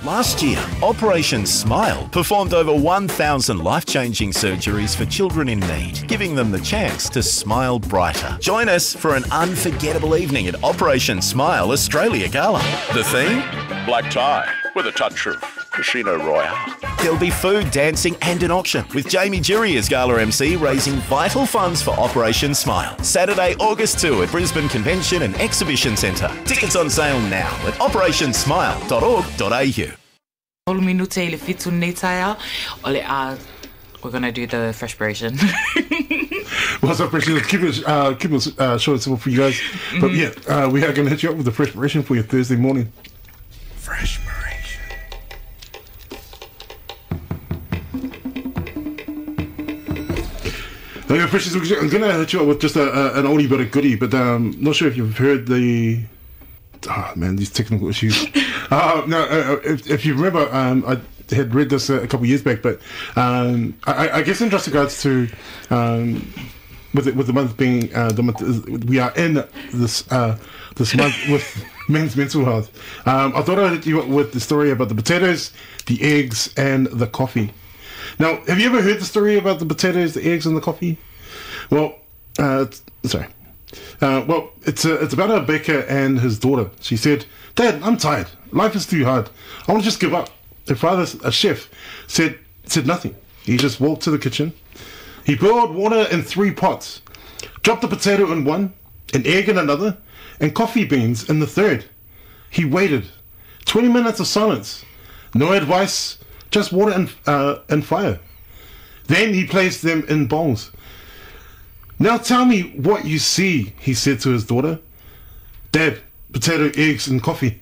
Last year, Operation Smile performed over 1,000 life-changing surgeries for children in need, giving them the chance to smile brighter. Join us for an unforgettable evening at Operation Smile Australia Gala. The theme? Black tie with a touch of Casino Royale. There'll be food, dancing and an auction, with Jamie Jury as Gala MC raising vital funds for Operation Smile. Saturday, August 2 at Brisbane Convention and Exhibition Centre. Tickets on sale now at operationsmile.org.au. We're going to do the freshperation. What's up, Fresh? Keep it short and simple for you guys. But yeah, we are going to hit you up with the freshperation for your Thursday morning. Freshperation. Okay, Freshies, I'm going to hit you up with just an oldie but a goodie, but not sure if you've heard the... Oh, man, these technical issues. If you remember, I had read this a couple of years back, but I guess in just regards to with the month being the month, we are in this month with men's mental health. I thought I'd hit you up with the story about the potatoes, the eggs, and the coffee. Now, have you ever heard the story about the potatoes, the eggs, and the coffee? Well, sorry. Well, it's about a baker and his daughter. She said, "Dad, I'm tired. Life is too hard. I want to just give up." Her father, a chef, said nothing. He just walked to the kitchen. He boiled water in 3 pots, dropped a potato in one, an egg in another, and coffee beans in the third. He waited. 20 minutes of silence. No advice, just water and fire. Then he placed them in bowls. "Now tell me what you see," he said to his daughter. "Dad, potato, eggs, and coffee."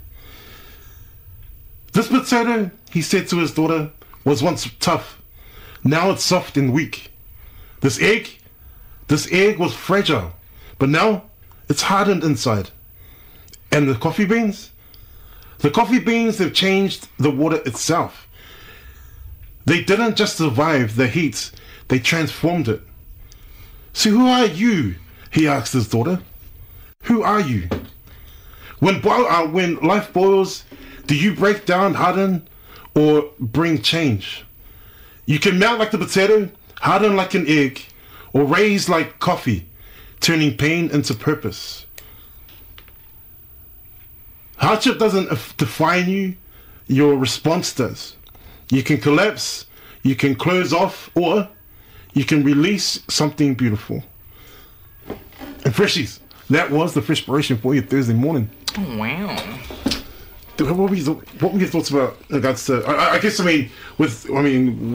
"This potato," he said to his daughter, "was once tough. Now it's soft and weak. This egg was fragile, but now it's hardened inside. And the coffee beans? The coffee beans have changed the water itself. They didn't just survive the heat, they transformed it." "So who are you?" he asked his daughter. "Who are you? When life boils, do you break down, harden, or bring change? You can melt like the potato, harden like an egg, or raise like coffee, turning pain into purpose. Hardship doesn't define you, your response does. You can collapse, you can close off, or you can release something beautiful." And Freshies, that was the freshperation for you Thursday morning. Oh, wow. What were your thoughts about regards to? I guess with what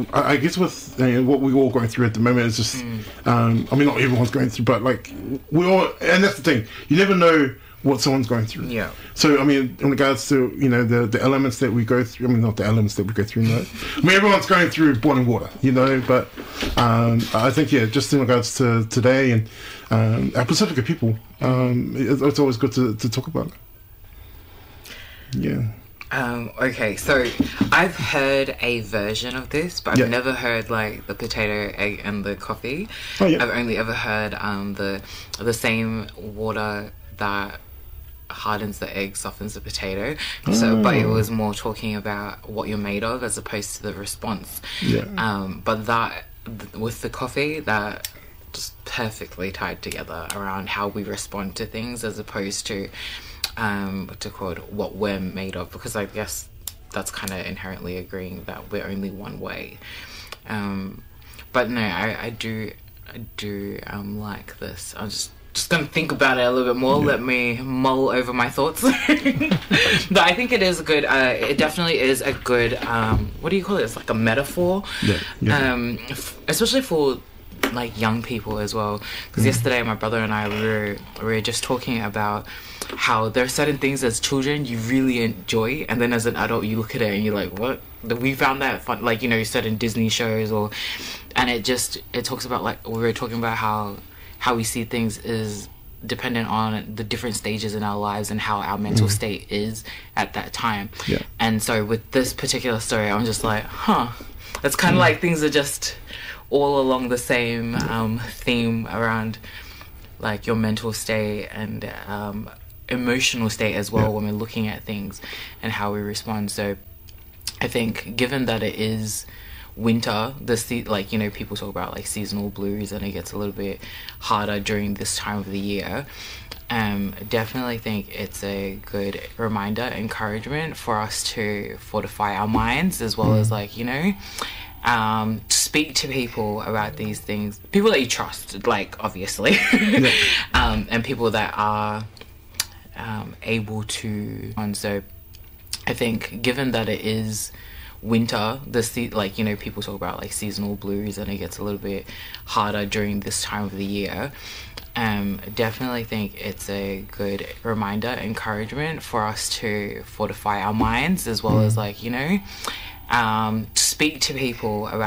we all going through at the moment is just. Not everyone's going through, but like we all, and that's the thing. You never know what someone's going through. Yeah. So in regards to the elements that we go through. Not the elements that we go through. No. Everyone's going through boiling water. But I think just in regards to today and our Pacifica people, it's always good to talk about. Yeah. Okay, so I've heard a version of this, but I've never heard like the potato, egg, and the coffee. Oh, yeah. I've only ever heard the same water that hardens the egg softens the potato. So, but it was more talking about what you're made of as opposed to the response. Yeah. But that with the coffee, that just perfectly tied together around how we respond to things as opposed to what we're made of, because I guess that's kind of inherently agreeing that we're only one way. But no, I do like this. I'm just gonna think about it a little bit more. Let me mull over my thoughts. But I think it is good. It definitely is a good. What do you call it? It's like a metaphor. Especially for like young people as well. Because yesterday my brother and I we were just talking about how there are certain things as children you really enjoy, and then as an adult you look at it and you're like, what? We found that fun, like certain Disney shows, and it talks about, like we were talking about how we see things is dependent on the different stages in our lives and how our mental state is at that time. And so with this particular story, I'm just like, it's kind of like things are just all along the same theme around like your mental state and emotional state as well when we're looking at things and how we respond. So I think given that it is winter, like, you know, people talk about like seasonal blues and it gets a little bit harder during this time of the year. Definitely think it's a good reminder, encouragement for us to fortify our minds, as well as, like, you know, speak to people about these things, people that you trust, like, obviously, and people that are able to. And so I think given that it is winter, like, you know, people talk about like seasonal blues and it gets a little bit harder during this time of the year. Definitely think it's a good reminder, encouragement for us to fortify our minds, as well as, like, you know, speak to people about